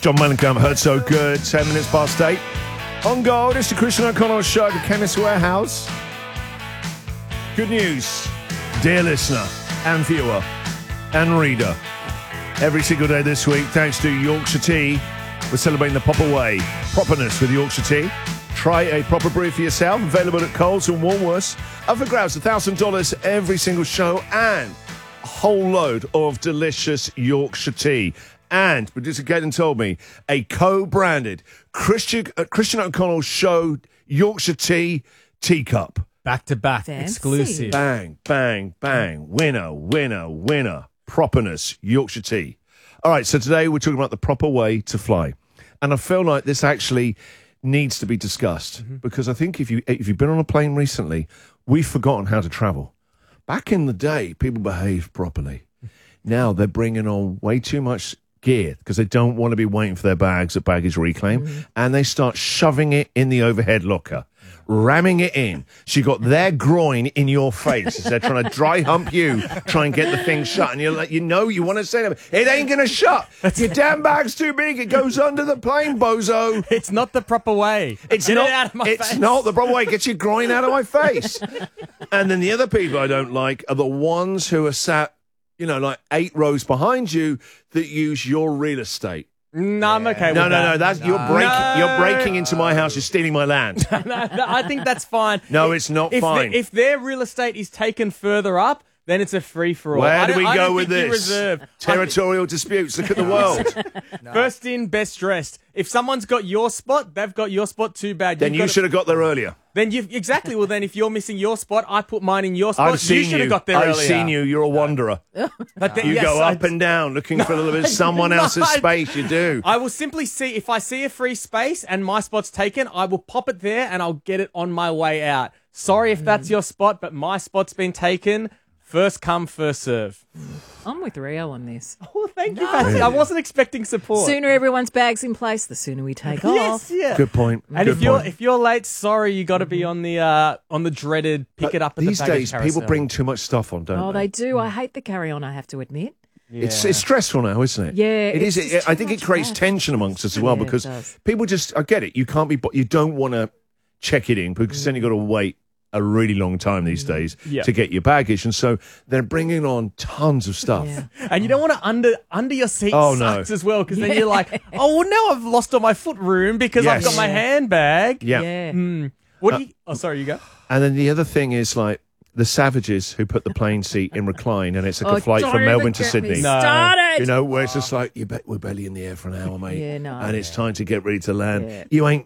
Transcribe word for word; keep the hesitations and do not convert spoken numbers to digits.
John Mellencamp, Heard So Good, ten minutes past eight. On Gold, it's the Christian O'Connell Show at the Chemist Warehouse. Good news, dear listener and viewer and reader. Every single day this week, thanks to Yorkshire Tea, we're celebrating the proper way, properness with Yorkshire Tea. Try a proper brew for yourself, available at Coles and Woolworths. Up for grabs, one thousand dollars every single show, and a whole load of delicious Yorkshire Tea. And producer Gaten told me a co-branded Christian, uh, Christian O'Connell Show Yorkshire Tea teacup. Back to back, Fancy. exclusive. Bang, bang, bang. Winner, winner, winner. Properness, Yorkshire Tea. All right, so today we're talking about the proper way to fly. And I feel like this actually needs to be discussed mm-hmm. because I think if, you, if you've been on a plane recently, we've forgotten how to travel. Back in the day, people behaved properly. Now they're bringing on way too much gear because they don't want to be waiting for their bags at baggage reclaim, mm-hmm. and they start shoving it in the overhead locker, ramming it in. So you got their groin in your face as they're trying to dry hump you, try and get the thing shut, and you're like, you know, you want to say to them, it ain't gonna shut. Your damn bag's too big. It goes under the plane, bozo. It's not the proper way. It's Get not. it out of my it's face. not the proper way. Get your groin out of my face. And then the other people I don't like are the ones who are sat, you know, like eight rows behind you that use your real estate. No, I'm okay with No, no, that. no. That's you're breaking. No. You're breaking into my house. You're stealing my land. no, no, I think that's fine. No, it's not if fine. The, if their real estate is taken further up, then it's a free for all. Where do we I go don't with think you this? Reserve. Territorial disputes. Look at the world. No. First in, best dressed. If someone's got your spot, they've got your spot. Too bad. Then You've you got should have got there earlier. Then you exactly. Well, then if you're missing your spot, I put mine in your spot. I've seen you should you. have got there I've earlier. seen you. You're a wanderer. But then, You yes, go I- up and down looking for a little bit of someone No, else's I- space. You do. I will simply see if I see a free space and my spot's taken, I will pop it there and I'll get it on my way out. Sorry if that's your spot, but my spot's been taken. First come, first serve. I'm with Rio on this. Oh, thank you, Patsy. I wasn't expecting support. Sooner everyone's bag's in place, the sooner we take Yes, off. yeah. Good point. And Good if you're point. if you're late, sorry, you got to be on the uh, on the dreaded pick But it up at these the baggage days, carousel. people bring too much stuff on, don't Oh, they? they do. I hate the carry-on, I have to admit. Yeah. It's it's stressful now, isn't it? Yeah, it is. it's It, just I too think it much creates faff. tension amongst us as well Yeah, it because does. people just. I get it. You can't be. You don't want to check it in because then you got to wait a really long time these days Yeah. to get your baggage, and so they're bringing on tons of stuff. Yeah. And you don't want to under under your seat Oh, no. sucks as well because then you're like, oh, well, now I've lost all my foot room because I've Yes. got my handbag. Yeah. Yeah. Hmm. What do you? Oh, sorry, you go. And then the other thing is like the savages who put the plane seat in recline, and it's like Oh, a flight don't from even Melbourne to get Sydney. me No. started. You know, where it's just like you bet we're barely in the air for an hour, mate. Yeah, no. And it's time to get ready to land. Yeah. You ain't